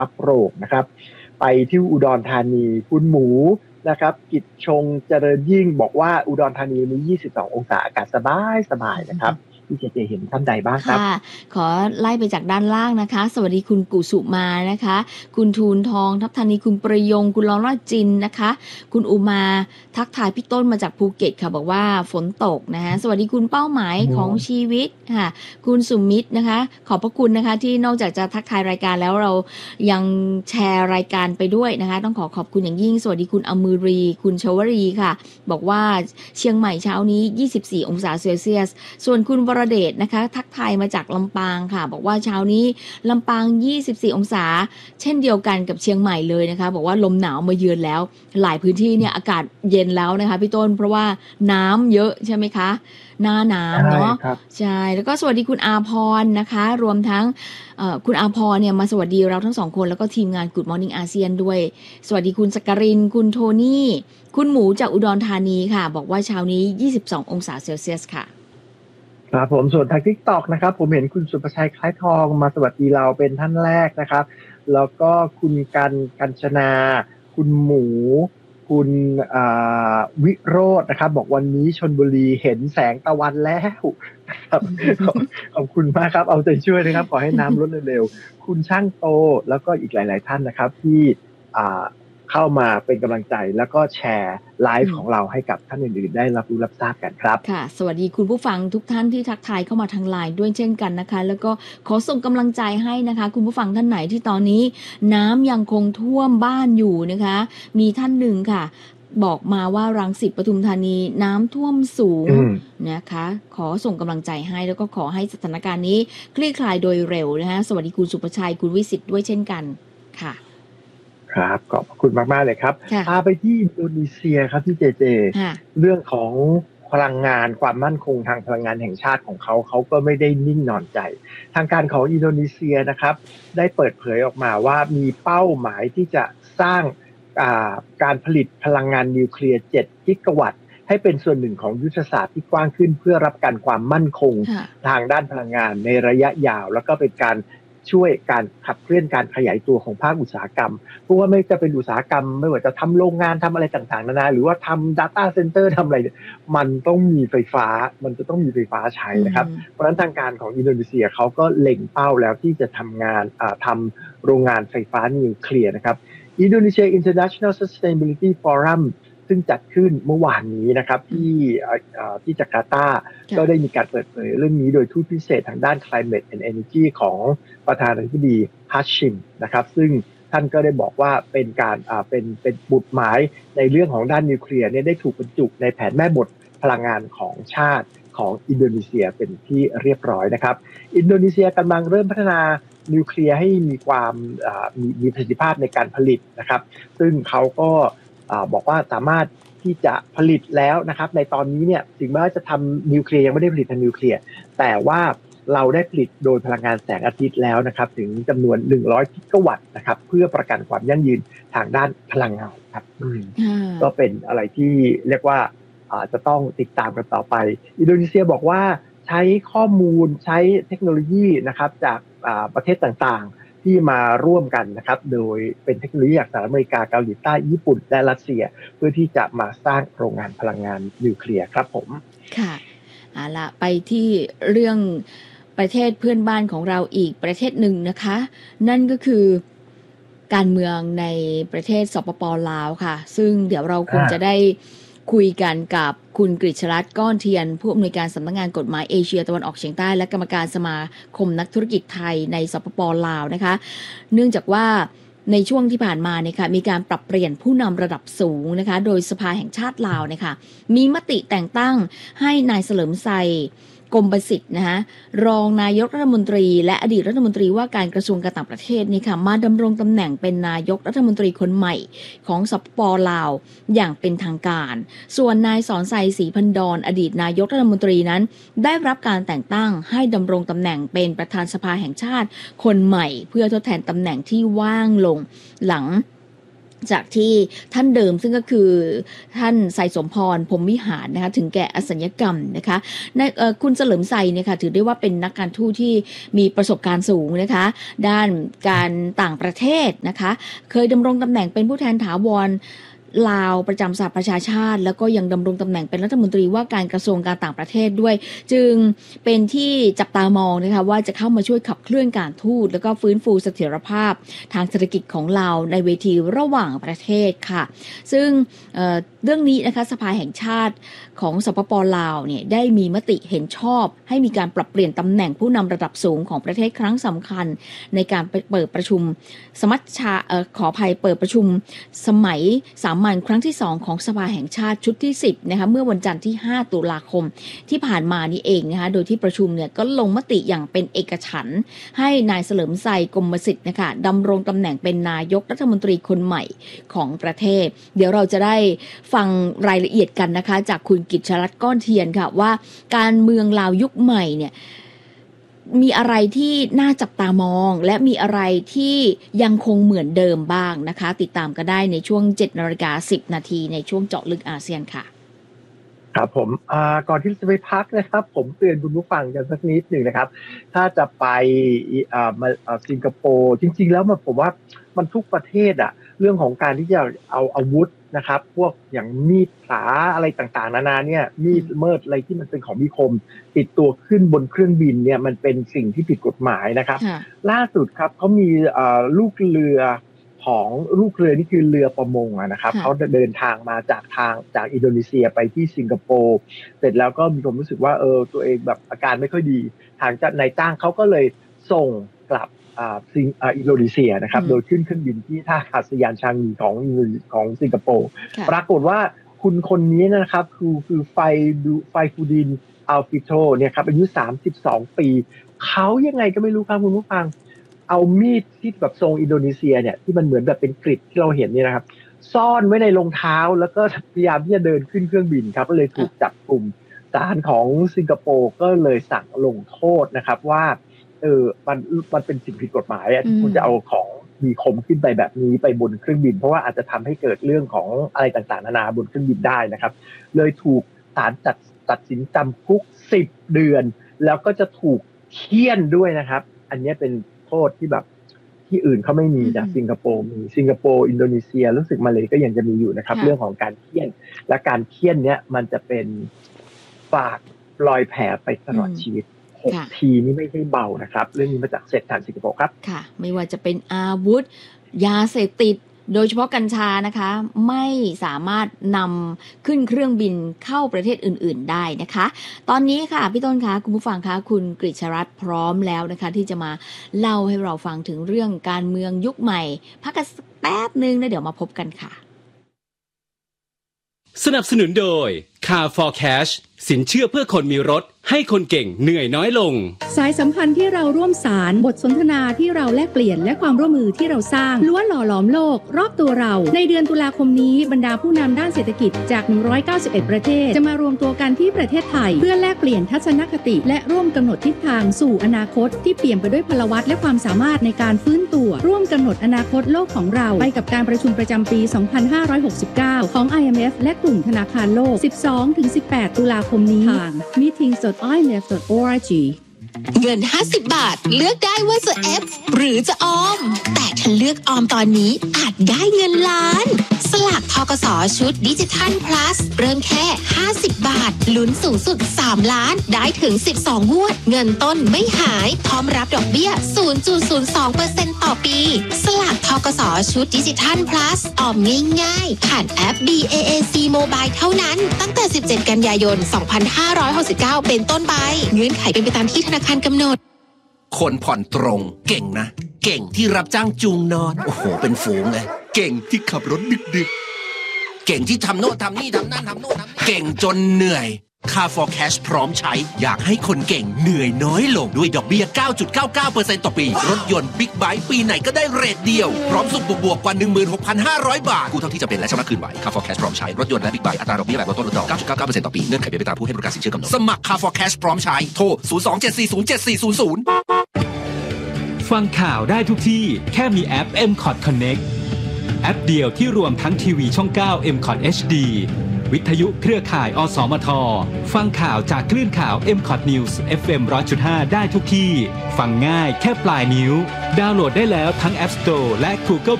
โปร่งนะครับไปที่อุดรธานีคุณหมูนะครับกิจชงเจริญยิ่งบอกว่าอุดรธานีมี22องศาอากาศสบายนะครับที่เจเห็นท่านใดบ้างครับค่ะขอไล่ไปจากด้านล่างนะคะสวัสดีคุณกุสุมานะคะคุณทูลทองทัพธานีคุณประยงคุณลองราจินนะคะคุณอุมาทักทายพี่ต้นมาจากภูเก็ตค่ะบอกว่าฝนตกนะคะสวัสดีคุณเป้าหมายของชีวิตค่ะคุณสุมิตรนะคะขอบพระคุณนะคะที่นอกจากจะทักทายรายการแล้วเรายังแชร์รายการไปด้วยนะคะต้องขอบคุณอย่างยิ่งสวัสดีคุณอมือรีคุณชวรีค่ะบอกว่าเชียงใหม่เช้านี้24องศาเซลเซียสส่วนคุณวรเดชนะคะทักทายมาจากลำปางค่ะบอกว่าเช้านี้ลำปาง24องศาเช่นเดียวกันกับเชียงใหม่เลยนะคะบอกว่าลมหนาวมาเยือนแล้วหลายพื้นที่เนี่ยอากาศเย็นแล้วนะคะพี่ต้นเพราะว่าน้ำเยอะใช่ไหมคะหน้าน้ำเนาะใช่แล้วก็สวัสดีคุณอาพรนะคะรวมทั้งคุณอาพรเนี่ยมาสวัสดีเราทั้งสองคนแล้วก็ทีมงาน Good Morning อาเซียนด้วยสวัสดีคุณสกรินคุณโทนี่คุณหมูจากอุดรธานีค่ะบอกว่าเช้านี้22องศาเซลเซียสค่ะครับผมส่วนทาง TikTok นะครับผมเห็นคุณสุประชัยคล้ายทองมาสวัสดีเราเป็นท่านแรกนะครับแล้วก็คุณกัญชนาคุณหมูคุณวิโรจน์นะครับบอกวันนี้ชลบุรีเห็นแสงตะวันแล้วครับขอบคุณมากครับเอาใจช่วยนะครับขอให้น้ำลดเร็วๆคุณช่างโตแล้วก็อีกหลายๆท่านนะครับที่เข้ามาเป็นกำลังใจแล้วก็แชร์ไลฟ์ของเราให้กับท่านอื่นๆได้รับรู้รับทราบกันครับค่ะสวัสดีคุณผู้ฟังทุกท่านที่ทักทายเข้ามาทางไลน์ด้วยเช่นกันนะคะแล้วก็ขอส่งกำลังใจให้นะคะคุณผู้ฟังท่านไหนที่ตอนนี้น้ำยังคงท่วมบ้านอยู่นะคะมีท่านหนึ่งค่ะบอกมาว่ารังสิตปทุมธานีน้ำท่วมสูงนะคะขอส่งกำลังใจให้แล้วก็ขอให้สถานการณ์นี้คลี่คลายโดยเร็วนะคะสวัสดีคุณสุประชัยคุณวิสิทธิ์ด้วยเช่นกันค่ะครับขอบคุณมากๆเลยครับพาไปที่อินโดนีเซียครับที่เจเรื่องของพลังงานความมั่นคงทางพลังงานแห่งชาติของเขาก็ไม่ได้นิ่งนอนใจทางการของอินโดนีเซียนะครับได้เปิดเผยออกมาว่ามีเป้าหมายที่จะสร้างการผลิตพลังงานนิวเคลียร์7กิกะวัตต์ให้เป็นส่วนหนึ่งของยุทธศาสตร์ที่กว้างขึ้นเพื่อรับการความมั่นคงทางด้านพลังงานในระยะยาวแล้วก็เป็นการช่วยการขับเคลื่อนการขยายตัวของภาคอุตสาหกรรมเพราะว่าไม่จะเป็นอุตสาหกรรมไม่ว่าจะทำโรงงานทำอะไรต่างๆนานาหรือว่าทำ data center ทำอะไรมันต้องมีไฟฟ้ามันจะต้องมีไฟฟ้าใช้นะครับเพราะฉะนั้นทางการของอินโดนีเซียเขาก็เล็งเป้าแล้วที่จะทำโรงงานไฟฟ้านิวเคลียร์นะครับ Indonesia International Sustainability Forum ซึ่งจัดขึ้นเมื่อวานนี้นะครับที่จาการ์ตาก็ได้มีการเปิดเผยเรื่องนี้โดยทูตพิเศษทางด้าน Climate and Energy ของประธานาธิบดีฮัชชิมนะครับซึ่งท่านก็ได้บอกว่าเป็นการเป็นบุตรหมายในเรื่องของด้านนิวเคลียร์เนี่ยได้ถูกบรรจุในแผนแม่บทพลังงานของชาติของอินโดนีเซียเป็นที่เรียบร้อยนะครับอินโดนีเซียกำลังเริ่มพัฒนานิวเคลียร์ให้มีความมีประสิทธิภาพในการผลิตนะครับซึ่งเขาก็บอกว่าสามารถที่จะผลิตแล้วนะครับในตอนนี้เนี่ยถึงแม้ว่าจะทำนิวเคลียร์ยังไม่ได้ผลิตทางนิวเคลียร์แต่ว่าเราได้ผลิตโดยพลังงานแสงอาทิตย์แล้วนะครับถึงจำนวน100กิกะวัตต์นะครับเพื่อประกันความยั่งยืนทางด้านพลังงานครับก็เป็นอะไรที่เรียกว่าจะต้องติดตามกันต่อไปอินโดนีเซียบอกว่าใช้ข้อมูลใช้เทคโนโลยีนะครับจากประเทศต่างๆที่มาร่วมกันนะครับโดยเป็นเทคโนโลยีจากสหรัฐอเมริกาเกาหลีใต้ญี่ปุ่นและรัสเซียเพื่อที่จะมาสร้างโรงงานพลังงานนิวเคลียร์ครับผมค่ะเอาละไปที่เรื่องประเทศเพื่อนบ้านของเราอีกประเทศหนึ่งนะคะนั่นก็คือการเมืองในประเทศสปป.ลาวค่ะซึ่งเดี๋ยวเราคงจะได้คุยกันกับคุณกฤษรัตน์ก้อนเทียนผู้อำนวยการสำนักงานกฎหมายเอเชียตะวันออกเฉียงใต้และกรรมการสมาคมนักธุรกิจไทยในสปป.ลาวนะคะเนื่องจากว่าในช่วงที่ผ่านมาเนี่ยค่ะมีการปรับเปลี่ยนผู้นำระดับสูงนะคะโดยสภาแห่งชาติลาวเนี่ยค่ะมีมติแต่งตั้งให้นายเฉลิมไซกรมประสิทธิ์นะคะรองนายกรัฐมนตรีและอดีตรัฐมนตรีว่าการกระทรวงการต่างประเทศนี่ค่ะมาดำรงตำแหน่งเป็นนายกรัฐมนตรีคนใหม่ของสปป.ลาวอย่างเป็นทางการส่วนนายสอนไซศรีพันดรอดีตนายกรัฐมนตรีนั้นได้รับการแต่งตั้งให้ดำรงตำแหน่งเป็นประธานสภาแห่งชาติคนใหม่เพื่อทดแทนตำแหน่งที่ว่างลงหลังจากที่ท่านเดิมซึ่งก็คือท่านไสสมพรพรหมวิหารนะคะถึงแก่อสัญญกรรมนะคะคุณเฉลิมไสเนี่ยค่ะถือได้ว่าเป็นนักการทูตที่มีประสบการณ์สูงนะคะด้านการต่างประเทศนะคะเคยดำรงตำแหน่งเป็นผู้แทนถาวรลาวประจำสหประชาชาติแล้วก็ยังดำรงตำแหน่งเป็นรัฐมนตรีว่าการกระทรวงการต่างประเทศด้วยจึงเป็นที่จับตามองนะคะว่าจะเข้ามาช่วยขับเคลื่อนการทูตแล้วก็ฟื้นฟูเสถียรภาพทางเศรษฐกิจของลาวในเวทีระหว่างประเทศค่ะซึ่งเรื่องนี้นะคะสภาแห่งชาติของสปป.ลาวเนี่ยได้มีมติเห็นชอบให้มีการปรับเปลี่ยนตำแหน่งผู้นำระดับสูงของประเทศครั้งสำคัญในการเปิดประชุมสมัชชาขออภัยเปิดประชุมสมัยสามัญครั้งที่2ของสภาแห่งชาติชุดที่10นะคะเมื่อวันจันทร์ที่5ตุลาคมที่ผ่านมานี่เองนะคะโดยที่ประชุมเนี่ยก็ลงมติอย่างเป็นเอกฉันท์ให้นายเฉลิมไสกรมสิทธิ์นะคะดำรงตำแหน่งเป็นนายกรัฐมนตรีคนใหม่ของประเทศเดี๋ยวเราจะได้ฟังรายละเอียดกันนะคะจากคุณกิจชรัตน์ก้อนเทียนค่ะว่าการเมืองลาวยุคใหม่เนี่ยมีอะไรที่น่าจับตามองและมีอะไรที่ยังคงเหมือนเดิมบ้างนะคะติดตามกันได้ในช่วง 7:10 น.ในช่วงเจาะลึกอาเซียนค่ะครับผมก่อนที่จะไปพักนะครับผมเตือนคุณผู้ฟังกันสักนิดหนึ่งนะครับถ้าจะไปสิงคโปร์จริงๆแล้วผมว่ามันทุกประเทศอะเรื่องของการที่จะเอาอาวุธนะครับพวกอย่างมีดผาอะไรต่างๆนานาเนี่ยมีดเมิดอะไรที่มันเป็นของมีคมติดตัวขึ้นบนเครื่องบินเนี่ยมันเป็นสิ่งที่ผิดกฎหมายนะครับล่าสุดครับเขามีลูกเรือนี่คือเรือประมงนะครับเขาเดินทางมาจากอินโดนีเซียไปที่สิงคโปร์เสร็จแล้วก็มีความรู้สึกว่าตัวเองแบบอาการไม่ค่อยดีทางนายจ้างเขาก็เลยส่งกลับอินโดนีเซียนะครับโดยขึ้นเครื่องบินที่ท่าอากาศยานชางงีของสิงคโปร์ปรากฏว่าคุณคนนี้นะครับคือไฟฟูดินอัลฟิโตเนี่ยครับอายุ32ปีเขายังไงก็ไม่รู้ครับคุณผู้ฟังเอามีดที่แบบทรงอินโดนีเซียเนี่ยที่มันเหมือนแบบเป็นกริดที่เราเห็นเนี่ยนะครับซ่อนไว้ในรองเท้าแล้วก็พยายามที่จะเดินขึ้นเครื่องบินครับก็เลยถูกจับกุมศาลของสิงคโปร์ก็เลยสั่งลงโทษนะครับว่ามันเป็นสิ่งผิดกฎหมายที่คุณจะเอาของมีคมขึ้นไปแบบนี้ไปบนเครื่องบินเพราะว่าอาจจะทำให้เกิดเรื่องของอะไรต่างๆนานาบนเครื่องบินได้นะครับเลยถูกศาลตัดสินจำคุก10 เดือนแล้วก็จะถูกเฆี่ยนด้วยนะครับอันนี้เป็นโทษที่แบบที่อื่นเขาไม่มีนะสิงคโปร์มีสิงคโปร์อินโดนีเซียรู้สึกมาเลก็ยังจะมีอยู่นะครับเรื่องของการเฆี่ยนและการเฆี่ยนเนี้ยมันจะเป็นฝากรอยแผลไปตลอดชีวิต6 ทีนี่ไม่ใช่เบานะครับเรื่องนี้มาจากเศรษฐานสิงคโปร์ครับค่ะไม่ว่าจะเป็นอาวุธยาเสพติดโดยเฉพาะกัญชานะคะไม่สามารถนำขึ้นเครื่องบินเข้าประเทศอื่นๆได้นะคะตอนนี้ค่ะพี่ต้นคะคุณผู้ฟังคะคุณกฤษรัตน์พร้อมแล้วนะคะที่จะมาเล่าให้เราฟังถึงเรื่องการเมืองยุคใหม่พักกันแป๊บนึงแล้วเดี๋ยวมาพบกันค่ะสนับสนุนโดย Car for Cash สินเชื่อเพื่อคนมีรถให้คนเก่งเหนื่อยน้อยลงสายสัมพันธ์ที่เราร่วมสารบทสนทนาที่เราแลกเปลี่ยนและความร่วมมือที่เราสร้างล้วนหล่อหลอมโลกรอบตัวเราในเดือนตุลาคมนี้บรรดาผู้นำด้านเศรษฐกิจจาก191ประเทศจะมารวมตัวกันที่ประเทศไทยเพื่อแลกเปลี่ยนทัศนคติและร่วมกำหนดทิศทางสู่อนาคตที่เปี่ยมไปด้วยพลวัตและความสามารถในการฟื้นตัวร่วมกำหนดอนาคตโลกของเราไปกับการประชุมประจำปี2569ของ IMF และกลุ่มธนาคารโลก 12-18 ตุลาคมนี้ทาง meetings.imf.org เงิน50 บาทเลือกได้ว่าจะ F หรือจะออมแต่ถ้าเลือกออมตอนนี้อาจได้เงินล้านสลากธกส.ชุดดิจิทัล plus เริ่มแค่50 บาทลุ้นสูงสุด3 ล้านได้ถึง12 งวดเงินต้นไม่หายพร้อมรับดอกเบี้ย 0.02% ต่อปีสลากธกส.ชุดดิจิทัล plus ออมง่ายๆผ่านแอป BAAC Mobile เท่านั้นตั้งแต่17 กันยายน 2569 เป็นต้นไปเงื่อนไขเป็นไปตามที่ธนาคารกำหนดคนผ่อนตรงเก่งนะเก่งที่รับจ้างจูงนอนโอ้โหเป็นฝูงเลยเก่งที่ขับรถดึกๆเก่งที่ทำโน่นทำนี่ทำนั่นทำโน่นทำนี่เก่งจนเหนื่อย Car for Cash พร้อมใช้อยากให้คนเก่งเหนื่อยน้อยลงด้วยดอกเบี้ย 9.99% ต่อปีรถยนต์บิ๊กไบค์ปีไหนก็ได้เรทเดียวพร้อมสุขบวกกว่า 16,500 บาทกู้เท่าที่จะเป็นและชำระคืนไหว Car for Cash พร้อมใช้รถยนต์และบิ๊กไบค์อัตราดอกเบี้ยแบบลดต้นลดดอก 9.99% ต่อปีเงื่อนไขเป็นไปตามผู้ให้บริการสินเชื่อกำหนดสมัคร Car for Cash พร้อมใช้โทร 02-740-7400 ฟังข่าวได้ทุกที่แค่มีแอป MCOT Connect แอปเดียวที่รวมทั้งทีวีช่อง 9 MCOT HD วิทยุเครือข่ายอสมทฟังข่าวจากคลื่นข่าว MCOT News FM 100.5 ได้ทุกที่ฟังง่ายแค่ปลายนิ้วดาวน์โหลดได้แล้วทั้ง App Store และ Google